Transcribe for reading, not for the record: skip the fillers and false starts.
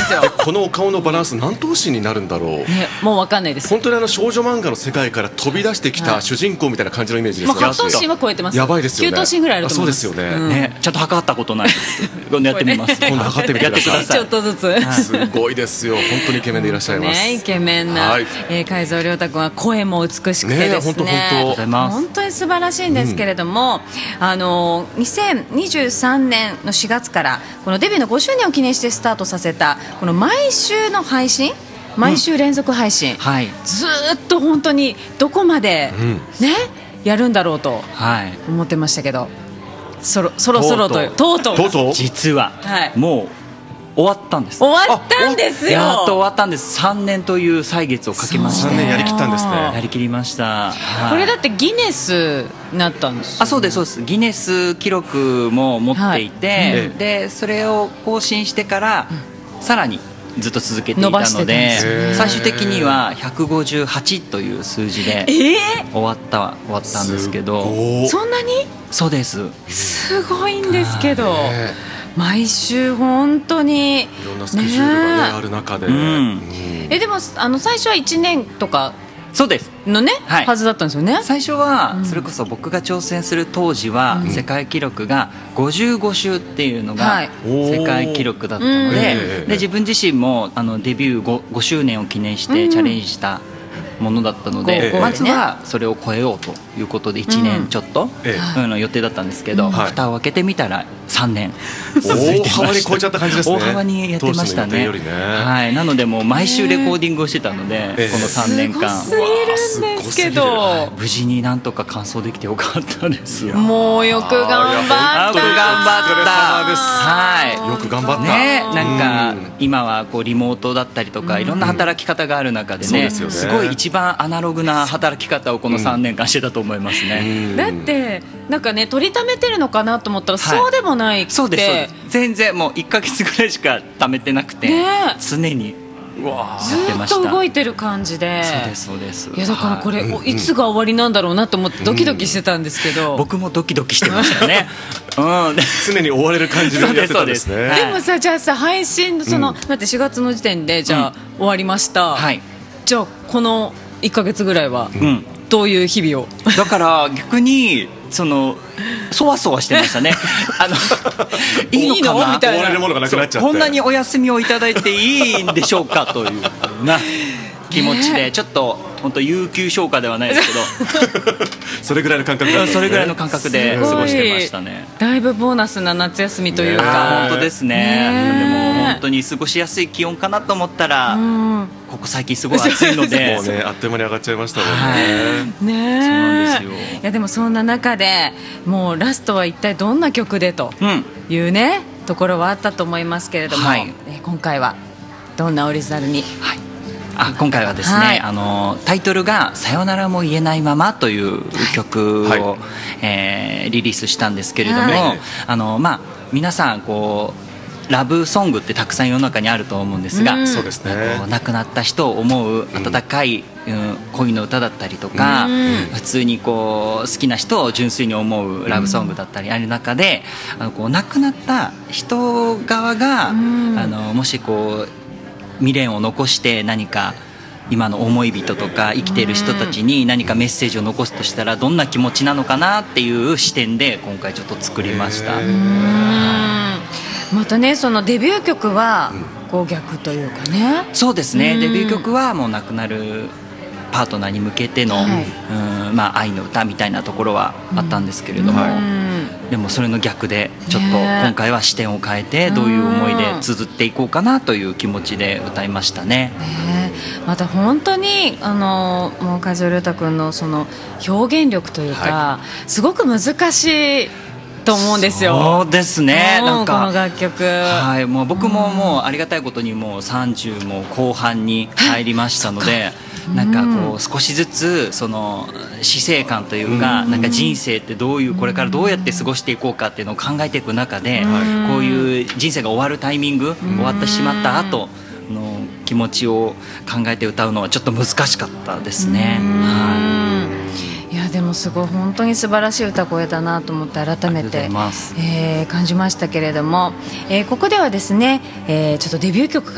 ですよ。 このお顔のバランス何頭身になるんだろう、 ね、もう分かんないです。 本当に少女漫画の世界から飛び出してきた主人公みたいな感じのイメージです。 もう8頭身は超えてます。 やばいですよね。 9頭身ぐらいあると思います。 そうですよね、 ね、ちゃんと測ったことない今度やってみます。 今度測ってみてください。 ちょっとずつ、 すごいですよ。本当にイケメンでいらっしゃいます、 ね、イケメンな、海蔵亮太君は声も美しくてですね、本当に素晴らしいんですけれども、2023年の4月からこのデビューの5周年を記念してスタートさせたこの毎週の配信、毎週連続配信、はい、ずっと本当にどこまで、ね、やるんだろうと思ってましたけど、そろそろとうとう実は、もう終わったんです。 終わったんですよ。 やっと終わったんです。3年という歳月をかけまして、 3年やりきったんですね。 やりきりました、 これだってギネスになったんです、ね、 そうですそうです。ギネス記録も持っていて、でそれを更新してからさらにずっと続けていたので、最終的には158という数字で終わったんですけど、 そんなに？ そうです。 すごいんですけど、毎週本当にいろんなスケジュールが、ね、ある中で、 でも最初は1年とかそうですのね、はずだったんですよね。 最初はそれこそ僕が挑戦する当時は世界記録が55週っていうのが世界記録だったので、自分自身もデビュー 5周年を記念してチャレンジしたものだったので、まずはそれを超えようということで1年ちょっと予定だったんですけど、蓋を開けてみたら3年大幅に超えちゃった感じですね。 大幅にやってましたね。はい、なのでもう毎週レコーディングをしてたので、この3年間すごすぎるんですけど、 無事になんとか完走できてよかったですよ。 もうよく頑張った。 はい、 よく頑張ったね。なんか今はこうリモートだったりとかいろんな働き方がある中でね、すごい一番アナログな働き方をこの3年間してたと思いますね。 だってなんかね、取りためてるのかなと思ったらそうでもないって、 そうです全然もう1ヶ月ぐらいしか貯めてなくて、常にずっと動いてる感じで。 そうです。 いやだからこれ、いつが終わりなんだろうなと思ってドキドキしてたんですけど、 僕もドキドキしてましたね。 常に追われる感じでやってたんですね。 でもさ、じゃあさ、配信だって4月の時点でじゃあ終わりました、じゃあこの1ヶ月ぐらいはどういう日々を？ だから逆にそわそわしてましたね。いいのかな、 みたいな、 追われるものがなくなっちゃって、 こんなにお休みをいただいていいんでしょうかという気持ちで、ちょっと本当有給消化ではないですけどそれぐらいの感覚だったんですね。 それぐらいの感覚で過ごしてましたね。 だいぶボーナスな夏休みというか、 本当ですね。でも本当に過ごしやすい気温かなと思ったら、ここ最近すごい暑いのでもうね、あっという間に上がっちゃいましたもんね。 ね、 そうなんですよ。 いやでもそんな中でもうラストは一体どんな曲でというね、ところはあったと思いますけれども、今回はどんなオリジナルに？ 今回はですね、タイトルが「さよならも言えないまま」という曲を、リリースしたんですけれども、皆さんこうラブソングってたくさん世の中にあると思うんですが、 そうですね、 亡くなった人を思う温かい、恋の歌だったりとか、普通にこう好きな人を純粋に思うラブソングだったりある中で、こう亡くなった人側が、もしこう未練を残して何か今の思い人とか生きている人たちに何かメッセージを残すとしたらどんな気持ちなのかなっていう視点で今回ちょっと作りました。 またね、そのデビュー曲はこう逆というかね。そうですね、 デビュー曲はもう亡くなるパートナーに向けての、愛の歌みたいなところはあったんですけれども、でもそれの逆でちょっと今回は視点を変えてどういう思いで綴っていこうかなという気持ちで歌いましたね。 また本当にもう海蔵亮太君のその表現力というか、すごく難しいと思うんですよ。 そうですね、なんかこの楽曲、 もう僕ももうありがたいことにもう30も後半に入りましたので、なんかこう少しずつその死生観というか、なんか人生ってどういうこれからどうやって過ごしていこうかっていうのを考えていく中で、こういう人生が終わるタイミング、終わってしまった後の気持ちを考えて歌うのはちょっと難しかったですね。 いやでもすごい本当に素晴らしい歌声だなと思って改めて、感じましたけれども、ここではですね、ちょっとデビュー曲